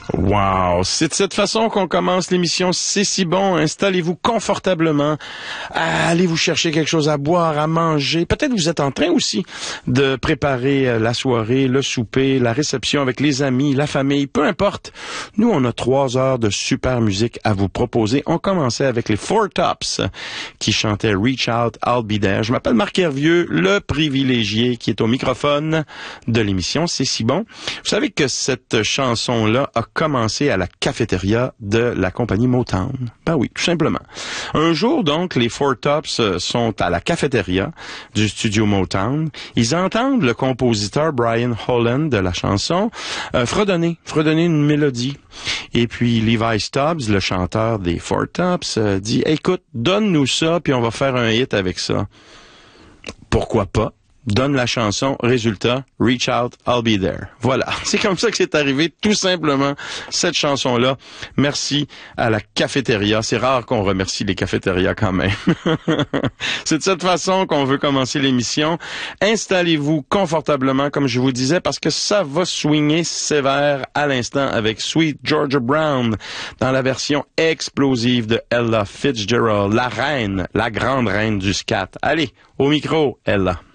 Wow! C'est de cette façon qu'on commence l'émission C'est si bon. Installez-vous confortablement. Allez vous chercher quelque chose à boire, à manger. Peut-être vous êtes en train aussi de préparer la soirée, le souper, la réception avec les amis, la famille, peu importe. Nous, on a 3 heures de super musique à vous proposer. On commençait avec les Four Tops qui chantaient Reach Out, I'll Be There. Je m'appelle Marc Hervieux, le privilégié qui est au microphone de l'émission C'est si bon. Vous savez que cette chanson-là a commencé à la cafétéria de la compagnie Motown. Ben oui, tout simplement. Un jour, donc, les Four Tops sont à la cafétéria du studio Motown. Ils entendent le compositeur Brian Holland de la chanson fredonner une mélodie. Et puis Levi Stubbs, le chanteur des Four Tops, dit « Écoute, donne-nous ça, puis on va faire un hit avec ça. » Pourquoi pas? Donne la chanson, résultat, Reach Out, I'll Be There. Voilà, c'est comme ça que c'est arrivé, tout simplement, cette chanson-là. Merci à la cafétéria. C'est rare qu'on remercie les cafétérias quand même. C'est de cette façon qu'on veut commencer l'émission. Installez-vous confortablement, comme je vous disais, parce que ça va swinger sévère à l'instant avec Sweet Georgia Brown dans la version explosive de Ella Fitzgerald, la reine, la grande reine du scat. Allez, au micro, Ella.